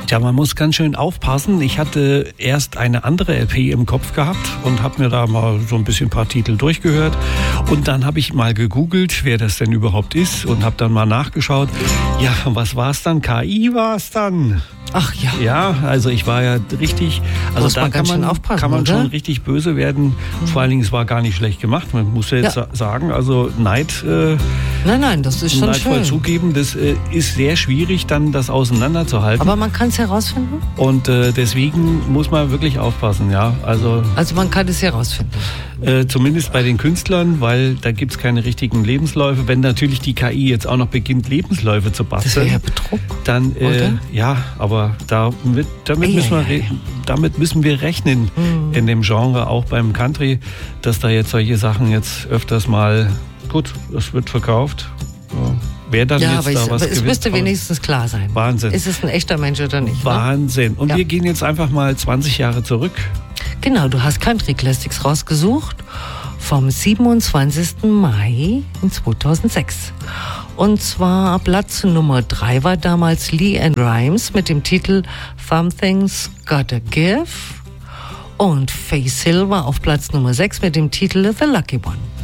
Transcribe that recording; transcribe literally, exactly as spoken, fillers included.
Ja, man muss ganz schön aufpassen. Ich hatte erst eine andere L P im Kopf gehabt und habe mir da mal so ein bisschen ein paar Titel durchgehört. Und dann habe ich mal gegoogelt, wer das denn überhaupt ist und habe dann mal nachgeschaut. Ja, was war es dann? K I war es dann. Ach ja. Ja, also ich war ja richtig, also muss da man kann man, aufpassen, kann man oder? schon richtig böse werden. Mhm. Vor allen Dingen, es war gar nicht schlecht gemacht. Man muss ja jetzt Ja. sagen, also Neid, äh, Nein, nein, das ist schon neidvoll schön. zugeben, das äh, ist sehr schwierig, dann das auseinanderzuhalten. Aber man kann es herausfinden? Und äh, deswegen muss man wirklich aufpassen, ja. Also, Also man kann es herausfinden. äh, zumindest bei den Künstlern, weil da gibt es keine richtigen Lebensläufe. Wenn natürlich die K I jetzt auch noch beginnt, Lebensläufe zu Das basteln, wäre ja Betrug. dann äh, Oder? ja, aber da, mit, damit, Ei, müssen wir ei, re- ei. damit müssen wir rechnen Mhm. in dem Genre, auch beim Country, dass da jetzt solche Sachen jetzt öfters mal, gut, es wird verkauft. Ja. Wer dann Ja, jetzt aber, da ich, was aber es gewinnt, müsste aber wenigstens klar sein. Wahnsinn. Ist es ein echter Mensch oder nicht? Ne? Wahnsinn. Und Ja. wir gehen jetzt einfach mal zwanzig Jahre zurück. Genau, du hast Country Classics rausgesucht vom siebenundzwanzigsten Mai zweitausendsechs. Und zwar Platz Nummer drei war damals LeAnn Rimes mit dem Titel Something's Gotta Give. Und Faith Hill war auf Platz Nummer sechs mit dem Titel The Lucky One.